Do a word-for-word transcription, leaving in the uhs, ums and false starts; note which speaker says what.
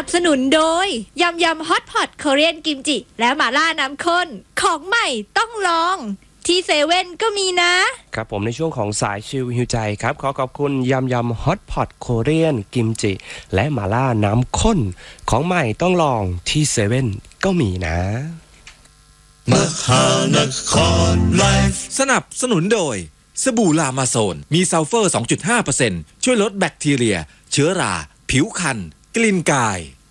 Speaker 1: บสนุนโดยยำยำฮอตพอตคอเรียนกิมจิและหม่าล่าน้ำข้นของใหม่ต้องลองที่เซเว่นก็มีนะครับ
Speaker 2: ผมในช่วงของสายชิลฮิวใจครับขอขอบคุณยำยำฮอตพอตโคเรียนกิมจิและหม่าล่าน้ำข้นของใหม่ต้องลองที่เซเว่นก็มีนะ
Speaker 3: มหานครไลฟ์สนับสนุนโดยสบู่ลามาโซนมีซัลเฟอร์ สองจุดห้าเปอร์เซ็นต์ ช่วยลดแบคทีเรียเชื้อราผิวคันกลิ่นกาย